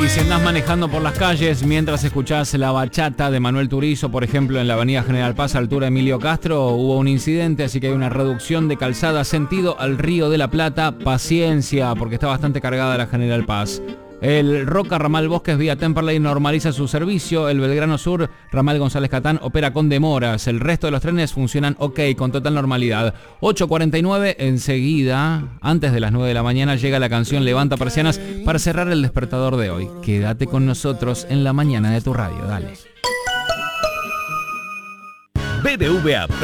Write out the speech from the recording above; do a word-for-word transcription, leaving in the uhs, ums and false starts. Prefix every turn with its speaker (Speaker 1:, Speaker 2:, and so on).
Speaker 1: Y si andás manejando por las calles mientras escuchás la bachata de Manuel Turizo, por ejemplo, en la avenida General Paz, altura Emilio Castro, hubo un incidente, así que hay una reducción de calzada sentido al Río de la Plata. Paciencia, porque está bastante cargada la General Paz. El Roca Ramal Bosques vía Temperley normaliza su servicio. El Belgrano Sur Ramal González Catán opera con demoras. El resto de los trenes funcionan ok, con total normalidad. ocho cuarenta y nueve, enseguida, antes de las nueve de la mañana, llega la canción Levanta Persianas para cerrar el despertador de hoy. Quédate con nosotros en la mañana de tu radio, dale.
Speaker 2: B B V A